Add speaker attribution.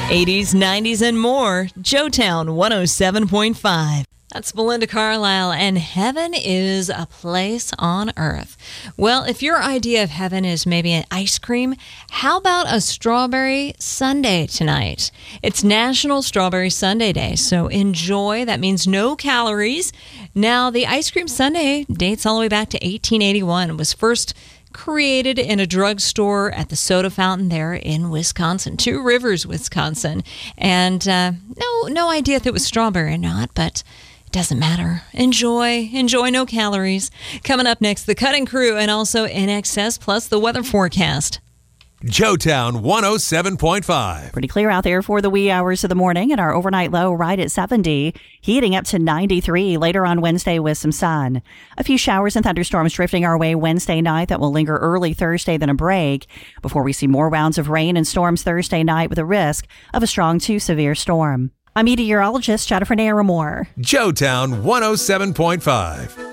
Speaker 1: 80s, 90s, and more. Joetown 107.5. That's Belinda Carlisle, and heaven is a place on earth. Well, if your idea of heaven is maybe an ice cream, how about a strawberry sundae tonight? It's National Strawberry Sundae Day, so enjoy. That means no calories. Now, the ice cream sundae dates all the way back to 1881. It was first created in a drugstore at the soda fountain there in Wisconsin, Two Rivers, Wisconsin. And no idea if it was strawberry or not, but it doesn't matter. Enjoy, no calories. Coming up next, the Cutting Crew and also INXS plus the weather forecast.
Speaker 2: Joetown 107.5.
Speaker 3: Pretty clear out there for the wee hours of the morning, and our overnight low right at 70, heating up to 93 later on Wednesday with some sun. A few showers and thunderstorms drifting our way Wednesday night that will linger early Thursday, then a break, before we see more rounds of rain and storms Thursday night with a risk of a strong to severe storm. I'm meteorologist Jennifer Naramore.
Speaker 2: Joetown 107.5.